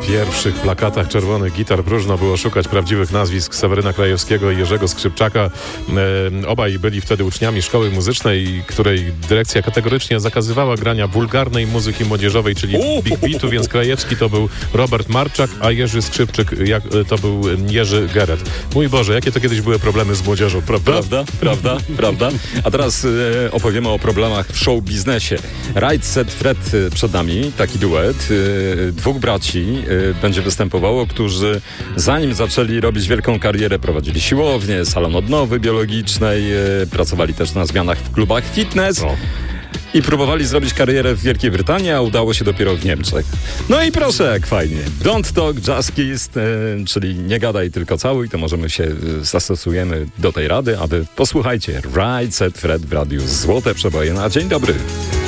pierwszych plakatach czerwonych gitar próżno było szukać prawdziwych nazwisk Seweryna Krajewskiego i Jerzego Skrzypczaka. Obaj byli wtedy uczniami szkoły muzycznej, której dyrekcja kategorycznie zakazywała grania wulgarnej muzyki młodzieżowej, czyli big beatu, więc Krajewski to był Robert Marczak, a Jerzy Skrzypczyk to był Jerzy Geret. Mój Boże, jakie to kiedyś były problemy z młodzieżą, prawda? Prawda. A teraz opowiemy o problemach w show biznesie. Right Set Fred przed nami, taki duet. Dwóch braci będzie występowało, którzy zanim zaczęli robić wielką karierę, prowadzili siłownię, salon odnowy biologicznej, pracowali też na zmianach w klubach fitness. I próbowali zrobić karierę w Wielkiej Brytanii, a udało się dopiero w Niemczech. No i proszę, jak fajnie. Don't talk, just kiss, czyli nie gadaj, tylko całuj, to możemy się zastosujemy do tej rady, aby posłuchajcie. Right Set Fred w radiu Złote Przeboje na dzień dobry.